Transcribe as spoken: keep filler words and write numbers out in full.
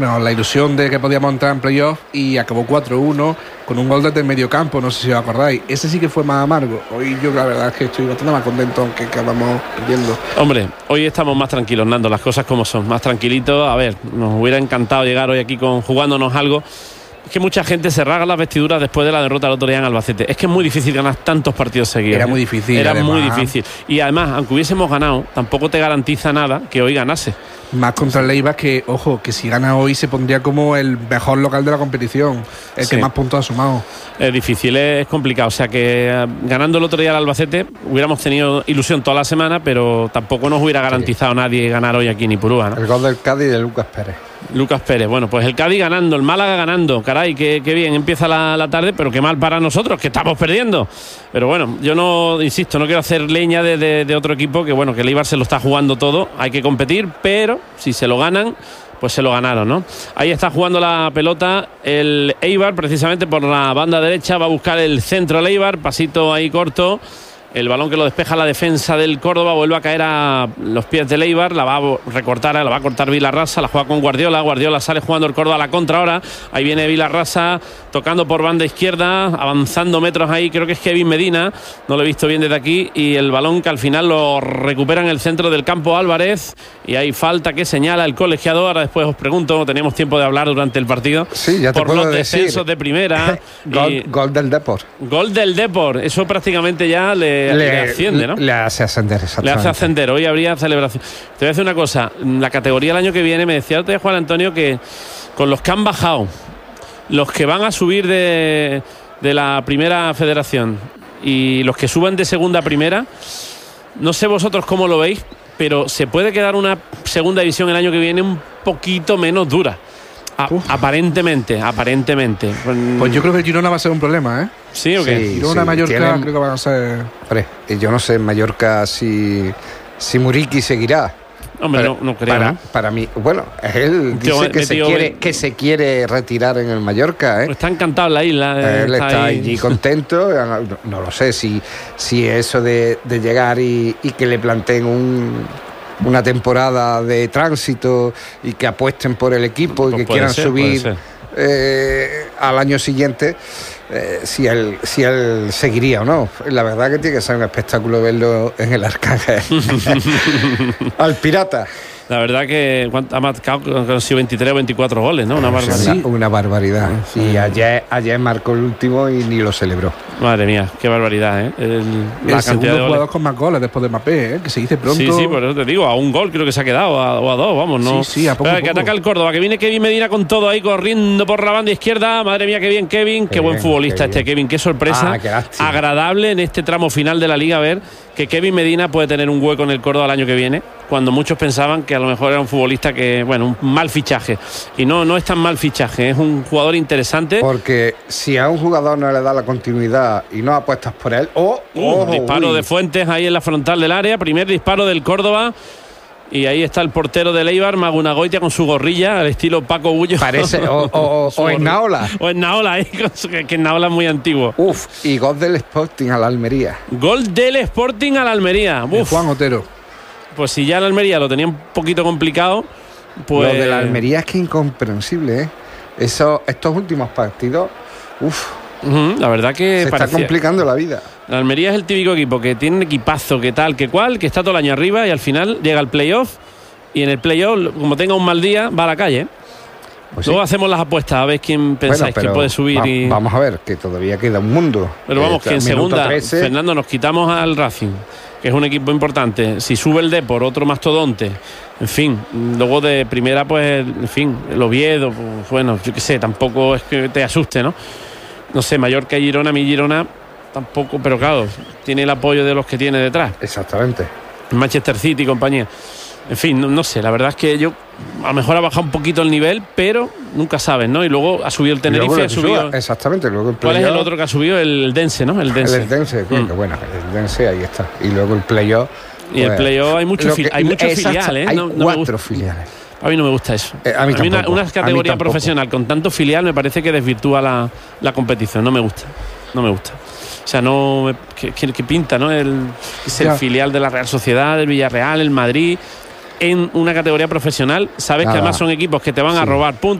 No, la ilusión de que podíamos entrar en playoff y acabó cuatro uno con un gol desde el medio campo, no sé si os acordáis. Ese sí que fue más amargo. Hoy yo la verdad es que estoy bastante más contento, aunque acabamos perdiendo. Hombre, hoy estamos más tranquilos, Nando, las cosas como son, más tranquilitos. A ver, nos hubiera encantado llegar hoy aquí con jugándonos algo. Es que mucha gente se rasga las vestiduras después de la derrota del otro día en Albacete. Es que es muy difícil ganar tantos partidos seguidos. Era muy difícil. Era además. muy difícil. Y además, aunque hubiésemos ganado, tampoco te garantiza nada que hoy ganase. Más contra el Eibar, que, ojo, que si gana hoy se pondría como el mejor local de la competición, el sí. que más puntos ha sumado. Es difícil, es complicado. O sea que ganando el otro día al Albacete hubiéramos tenido ilusión toda la semana, pero tampoco nos hubiera garantizado sí. nadie ganar hoy aquí ni Purúa, ¿no? El gol del Cádiz de Lucas Pérez. Lucas Pérez, bueno, pues el Cádiz ganando, el Málaga ganando, caray, qué, qué bien empieza la, la tarde, pero qué mal para nosotros, que estamos perdiendo. Pero bueno, yo no, insisto, no quiero hacer leña de, de, de otro equipo, que bueno, que el Eibar se lo está jugando todo, hay que competir, pero si se lo ganan, pues se lo ganaron, ¿no? Ahí está jugando la pelota el Eibar, precisamente por la banda derecha, va a buscar el centro el Eibar, pasito ahí corto. El balón que lo despeja la defensa del Córdoba vuelve a caer a los pies del Eibar, la va a recortar, la va a cortar Vilarrasa, la juega con Guardiola, Guardiola sale jugando el Córdoba a la contra ahora, ahí viene Vilarrasa tocando por banda izquierda, avanzando metros ahí, creo que es Kevin Medina, no lo he visto bien desde aquí, y el balón que al final lo recupera en el centro del campo Álvarez, y hay falta que señala el colegiado. Ahora después os pregunto, no teníamos tiempo de hablar durante el partido, sí, ya te por puedo los decir. descensos de primera. gol, y... gol del Depor. Gol del Depor, eso prácticamente ya le Le, le asciende, ¿no? Le hace ascender, Le hace ascender, hoy habría celebración. Te voy a decir una cosa, la categoría el año que viene, me decía el otro día Juan Antonio que con los que han bajado, los que van a subir de, de la primera federación y los que suban de segunda a primera, no sé vosotros cómo lo veis, pero se puede quedar una segunda división el año que viene un poquito menos dura. A, aparentemente, aparentemente. Pues yo creo que el Girona va a ser un problema, ¿eh? ¿Sí o qué? Sí, Girona, sí, Mallorca, tienen... creo que van a ser... Hombre, yo no sé en Mallorca si, si Muriqui seguirá. Hombre, para, no, no creo. Para, ¿no? para mí, bueno, él dice tío, que, se quiere, que se quiere retirar en el Mallorca, ¿eh? Pues está encantado en la isla. Eh, él está, está ahí. allí contento. No, no lo sé si, si eso de, de llegar y, y que le planteen un... una temporada de tránsito y que apuesten por el equipo pues y que quieran ser, subir eh, al año siguiente, eh, si él si él seguiría o no. La verdad que tiene que ser un espectáculo verlo en el Arcángel al Pirata. La verdad que ha marcado, han sido veintitrés o veinticuatro goles, ¿no? Una barbaridad. Una, una barbaridad. Y ayer, ayer marcó el último y ni lo celebró. Madre mía, qué barbaridad, ¿eh? El, la el segundo de jugador con más goles después de Mbappé, ¿eh? Que se dice pronto. Sí, sí, por eso te digo, a un gol creo que se ha quedado, a, o a dos, vamos, ¿no? Sí, sí, a poco, Pero, poco. Que ataca el Córdoba, que viene Kevin Medina con todo ahí, corriendo por la banda izquierda. Madre mía, qué bien, Kevin. Qué, qué buen bien, futbolista qué este Kevin, qué sorpresa. Ah, qué agradable en este tramo final de la Liga ver que Kevin Medina puede tener un hueco en el Córdoba el año que viene, cuando muchos pensaban que a lo mejor era un futbolista que, bueno, un mal fichaje. Y no, no es tan mal fichaje, es un jugador interesante. Porque si a un jugador no le da la continuidad y no apuestas por él, o uh, oh, disparo uy. de Fuentes ahí en la frontal del área, primer disparo del Córdoba. Y ahí está el portero del Eibar, Magunagoitia, con su gorrilla, al estilo Paco Bullo. Parece, o, o, o en Naola. O en Naola, ahí, que en Naola es muy antiguo. Uf, y gol del Sporting a la Almería. Gol del Sporting a la Almería. Uf. Juan Otero. Pues si ya la Almería lo tenía un poquito complicado, pues... Lo de la Almería es que incomprensible, ¿eh? Eso, estos últimos partidos, uf. Uh-huh, la verdad que se parecía... está complicando la vida. La Almería es el típico equipo que tiene un equipazo, que tal, que cual, que está todo el año arriba y al final llega al playoff y en el playoff, como tenga un mal día, va a la calle. Pues Luego sí. hacemos las apuestas a ver quién pensáis bueno, que puede subir. Va, y... Vamos a ver, que todavía queda un mundo. Pero vamos, eh, que en segunda, trece... Fernando, nos quitamos al Racing, que es un equipo importante. Si sube el Depor, otro mastodonte. En fin, luego de primera, pues, en fin, el Oviedo, pues, bueno, yo qué sé, tampoco es que te asuste, ¿no? No sé, Mallorca y Girona, mi Girona tampoco, pero claro, tiene el apoyo de los que tiene detrás. Exactamente. Manchester City y compañía. En fin, no, no sé, la verdad es que yo a lo mejor ha bajado un poquito el nivel, pero nunca sabes, ¿no? Y luego ha subido el Tenerife, ha subido... Suba, exactamente. Luego el ¿Cuál es el otro que ha subido? El Dense, ¿no? El Dense. El Dense, mm. que bueno, el Dense ahí está. Y luego el playoff. Y pues, el playoff hay muchos fi mucho filiales, ¿eh? Hay no, no cuatro filiales. A mí no me gusta eso. Eh, a mí, a mí una, una categoría profesional con tanto filial me parece que desvirtúa la, la competición. No me gusta. No me gusta. O sea, no... ¿Qué, qué pinta, no? El, es el ya. filial de la Real Sociedad, el Villarreal, el Madrid... en una categoría profesional, sabes Nada. que además son equipos que te van Sí. a robar puntos.